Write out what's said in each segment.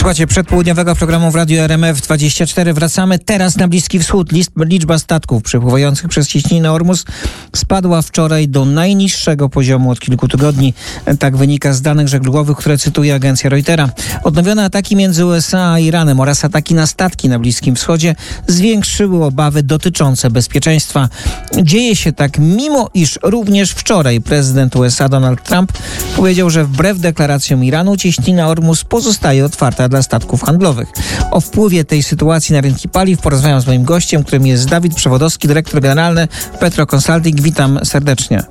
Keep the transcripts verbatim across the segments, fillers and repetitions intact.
Słuchajcie, przedpołudniowego programu w Radiu R M F dwadzieścia cztery. Wracamy teraz na Bliski Wschód. List, liczba statków przepływających przez cieśninę Ormus spadła wczoraj do najniższego poziomu od kilku tygodni. Tak wynika z danych żeglugowych, które cytuje agencja Reutera. Odnowione ataki między U S A a Iranem oraz ataki na statki na Bliskim Wschodzie zwiększyły obawy dotyczące bezpieczeństwa. Dzieje się tak, mimo iż również wczoraj prezydent U S A Donald Trump powiedział, że wbrew deklaracjom Iranu cieśnina Ormus pozostaje otwarta dla statków handlowych. O wpływie tej sytuacji na rynki paliw porozmawiam z moim gościem, którym jest Dawid Przewodowski, dyrektor generalny Petro Consulting. Witam serdecznie.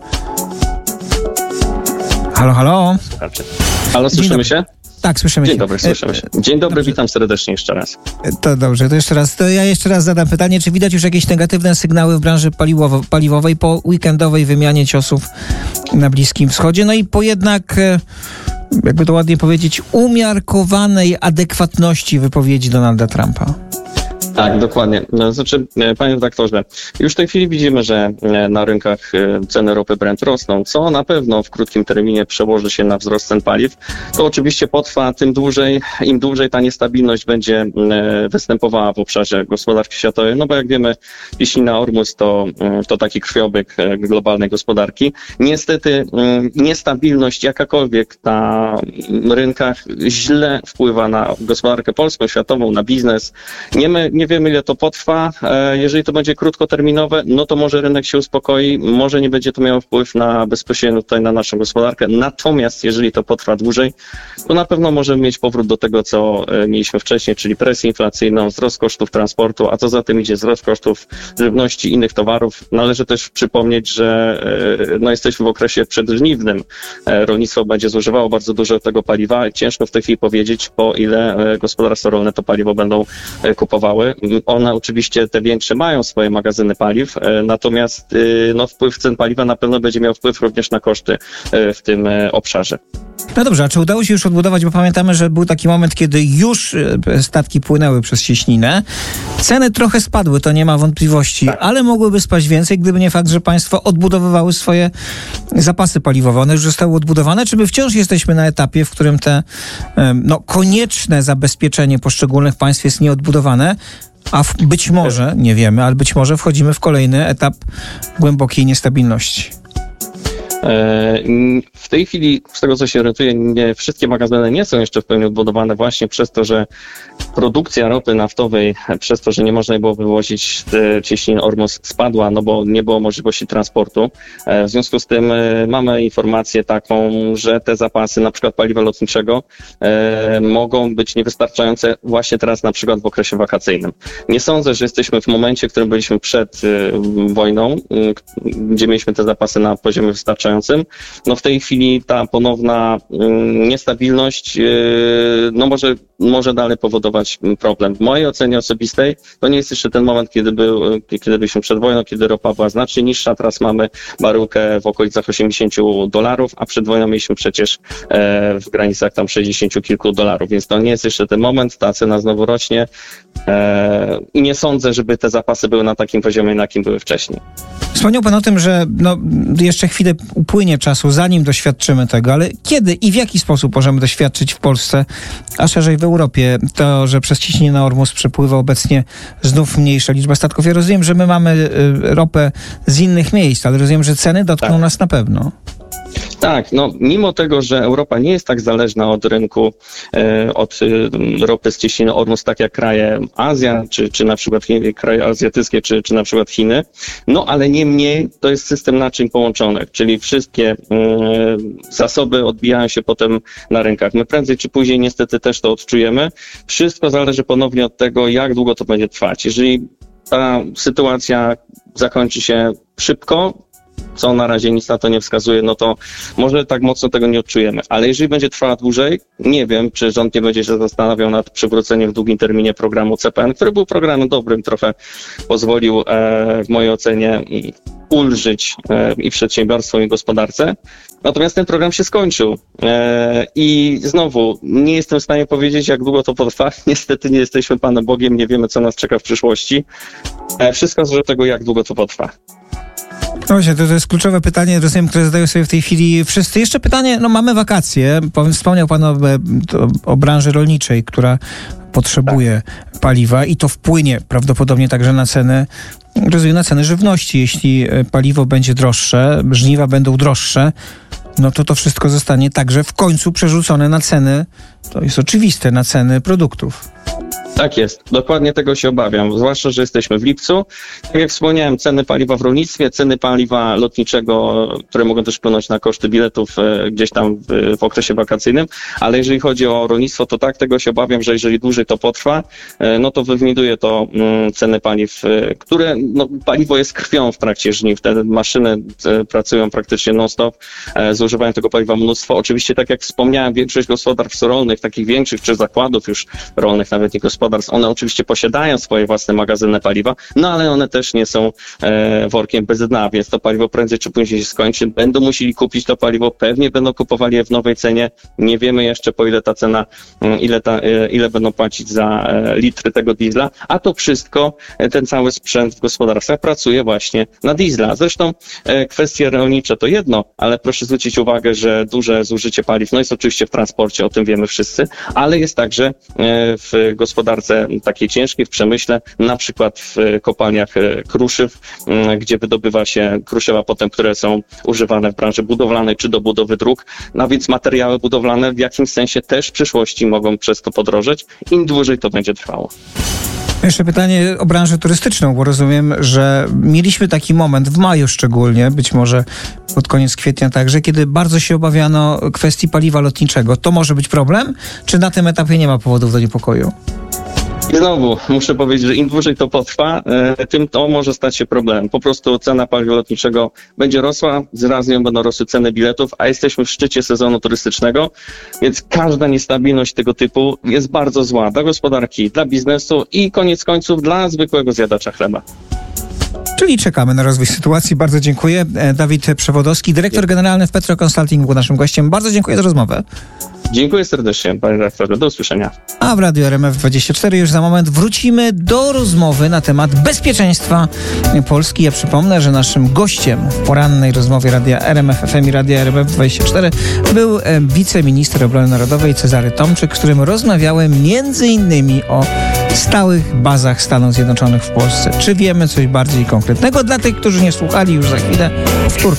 Halo, halo. Halo, słyszymy się? Tak, słyszymy Dzień się. dobry, słyszymy się. Dzień dobry, Dobrze. Witam serdecznie jeszcze raz. To dobrze, to jeszcze raz. To ja jeszcze raz zadam pytanie, czy widać już jakieś negatywne sygnały w branży paliwowo, paliwowej po weekendowej wymianie ciosów na Bliskim Wschodzie, no i po jednak, jakby to ładnie powiedzieć, umiarkowanej adekwatności wypowiedzi Donalda Trumpa. Tak, dokładnie. No, znaczy, panie redaktorze, już w tej chwili widzimy, że na rynkach ceny ropy Brent rosną, co na pewno w krótkim terminie przełoży się na wzrost cen paliw. To oczywiście potrwa tym dłużej, im dłużej ta niestabilność będzie występowała w obszarze gospodarki światowej. No bo jak wiemy, cieśnina Ormus to, to taki krwiobieg globalnej gospodarki. Niestety niestabilność jakakolwiek na rynkach źle wpływa na gospodarkę polską, światową, na biznes. Nie my, Nie wiemy, ile to potrwa. Jeżeli to będzie krótkoterminowe, no to może rynek się uspokoi, może nie będzie to miało wpływ na bezpośrednio tutaj na naszą gospodarkę. Natomiast jeżeli to potrwa dłużej, to na pewno możemy mieć powrót do tego, co mieliśmy wcześniej, czyli presję inflacyjną, wzrost kosztów transportu, a co za tym idzie wzrost kosztów żywności i innych towarów. Należy też przypomnieć, że no, jesteśmy w okresie przedżniwnym. Rolnictwo będzie zużywało bardzo dużo tego paliwa. Ciężko w tej chwili powiedzieć, po ile gospodarstwa rolne to paliwo będą kupowały. One oczywiście te większe mają swoje magazyny paliw, natomiast no, wpływ cen paliwa na pewno będzie miał wpływ również na koszty w tym obszarze. No dobrze, a czy udało się już odbudować, bo pamiętamy, że był taki moment, kiedy już statki płynęły przez cieśninę. Ceny trochę spadły, to nie ma wątpliwości, tak, ale mogłyby spaść więcej, gdyby nie fakt, że państwa odbudowywały swoje zapasy paliwowe. One już zostały odbudowane, czy my wciąż jesteśmy na etapie, w którym te no, konieczne zabezpieczenie poszczególnych państw jest nieodbudowane, a w, być może, nie wiemy, ale być może wchodzimy w kolejny etap głębokiej niestabilności. W tej chwili, z tego co się orientuję, nie wszystkie magazyny nie są jeszcze w pełni odbudowane właśnie przez to, że produkcja ropy naftowej, przez to, że nie można było wywozić cieśniny Ormus, spadła, no bo nie było możliwości transportu. W związku z tym mamy informację taką, że te zapasy, na przykład paliwa lotniczego, mogą być niewystarczające właśnie teraz, na przykład w okresie wakacyjnym. Nie sądzę, że jesteśmy w momencie, w którym byliśmy przed wojną, gdzie mieliśmy te zapasy na poziomie wystarczającym. No w tej chwili ta ponowna y, niestabilność y, no może, może dalej powodować problem. W mojej ocenie osobistej to nie jest jeszcze ten moment, kiedy, był, kiedy byliśmy przed wojną, kiedy ropa była znacznie niższa. Teraz mamy baryłkę w okolicach osiemdziesiąt dolarów, a przed wojną mieliśmy przecież e, w granicach tam sześćdziesiąt kilku dolarów, więc to nie jest jeszcze ten moment, ta cena znowu rośnie e, i nie sądzę, żeby te zapasy były na takim poziomie, na jakim były wcześniej. Wspomniał pan o tym, że no, jeszcze chwilę upłynie czasu, zanim doświadczymy tego, ale kiedy i w jaki sposób możemy doświadczyć w Polsce, a szerzej w Europie, to, że przez cieśninę Ormus przepływa obecnie znów mniejsza liczba statków? Ja rozumiem, że my mamy y, ropę z innych miejsc, ale rozumiem, że ceny dotkną tak. nas na pewno. Tak, no mimo tego, że Europa nie jest tak zależna od rynku, e, od e, ropy z cieśniny Ormus, tak jak kraje Azja, czy, czy na przykład Chiny, kraje azjatyckie, czy, czy na przykład Chiny, no ale niemniej to jest system naczyń połączonych, czyli wszystkie e, zasoby odbijają się potem na rynkach. My prędzej czy później niestety też to odczujemy. Wszystko zależy ponownie od tego, jak długo to będzie trwać. Jeżeli ta sytuacja zakończy się szybko, co na razie nic na to nie wskazuje, no to może tak mocno tego nie odczujemy. Ale jeżeli będzie trwała dłużej, nie wiem, czy rząd nie będzie się zastanawiał nad przywróceniem w długim terminie programu C P N, który był programem dobrym, trochę pozwolił e, w mojej ocenie ulżyć e, i przedsiębiorstwom, i gospodarce. Natomiast ten program się skończył e, i znowu nie jestem w stanie powiedzieć, jak długo to potrwa. Niestety nie jesteśmy Panem Bogiem, nie wiemy, co nas czeka w przyszłości. E, wszystko zależy od tego, jak długo to potrwa. No właśnie, to, to jest kluczowe pytanie, rozumiem, które zadają sobie w tej chwili wszyscy. Jeszcze pytanie, no mamy wakacje. Wspomniał pan o, o branży rolniczej, która potrzebuje tak. paliwa i to wpłynie prawdopodobnie także na ceny, rozumiem, na ceny żywności. Jeśli paliwo będzie droższe, żniwa będą droższe, no to to wszystko zostanie także w końcu przerzucone na ceny, to jest oczywiste, na ceny produktów. Tak jest, dokładnie tego się obawiam, zwłaszcza, że jesteśmy w lipcu. Tak jak wspomniałem, ceny paliwa w rolnictwie, ceny paliwa lotniczego, które mogą też wpłynąć na koszty biletów e, gdzieś tam w, w okresie wakacyjnym, ale jeżeli chodzi o rolnictwo, to tak, tego się obawiam, że jeżeli dłużej to potrwa, e, no to wywinduje to mm, ceny paliw, e, które, no paliwo jest krwią w trakcie żniw, te maszyny e, pracują praktycznie non-stop, e, zużywają tego paliwa mnóstwo. Oczywiście, tak jak wspomniałem, większość gospodarstw rolnych, takich większych, czy zakładów już rolnych, nawet nie gospodarstw, one oczywiście posiadają swoje własne magazyny paliwa, no ale one też nie są e, workiem bez dna, więc to paliwo prędzej czy później się skończy. Będą musieli kupić to paliwo, pewnie będą kupowali je w nowej cenie. Nie wiemy jeszcze, po ile ta cena, ile, ta, e, ile będą płacić za e, litry tego diesla, a to wszystko, e, ten cały sprzęt w gospodarstwach pracuje właśnie na diesla. Zresztą e, kwestie rolnicze to jedno, ale proszę zwrócić uwagę, że duże zużycie paliw, no jest oczywiście w transporcie, o tym wiemy wszyscy, ale jest także e, w gospodarce takiej ciężkiej, w przemyśle, na przykład w kopalniach kruszyw, gdzie wydobywa się kruszywa potem, które są używane w branży budowlanej czy do budowy dróg. No więc materiały budowlane w jakimś sensie też w przyszłości mogą przez to podrożeć. Im dłużej to będzie trwało. Jeszcze pytanie o branżę turystyczną, bo rozumiem, że mieliśmy taki moment w maju szczególnie, być może pod koniec kwietnia także, kiedy bardzo się obawiano kwestii paliwa lotniczego. To może być problem? Czy na tym etapie nie ma powodów do niepokoju? I znowu muszę powiedzieć, że im dłużej to potrwa, tym to może stać się problemem. Po prostu cena paliwa lotniczego będzie rosła, wraz z nią będą rosły ceny biletów, a jesteśmy w szczycie sezonu turystycznego, więc każda niestabilność tego typu jest bardzo zła dla gospodarki, dla biznesu i koniec końców dla zwykłego zjadacza chleba. Czyli czekamy na rozwój sytuacji. Bardzo dziękuję. Dawid Przewodowski, dyrektor generalny w Petro Consulting, był naszym gościem. Bardzo dziękuję za rozmowę. Dziękuję serdecznie, panie redaktorze. Do usłyszenia. A w Radiu R M F dwadzieścia cztery już za moment wrócimy do rozmowy na temat bezpieczeństwa Polski. Ja przypomnę, że naszym gościem w porannej rozmowie Radia R M F F M i Radia R M F dwadzieścia cztery był wiceminister obrony narodowej Cezary Tomczyk, z którym rozmawiałem między innymi o stałych bazach Stanów Zjednoczonych w Polsce. Czy wiemy coś bardziej konkretnego? Dla tych, którzy nie słuchali, już za chwilę powtórka.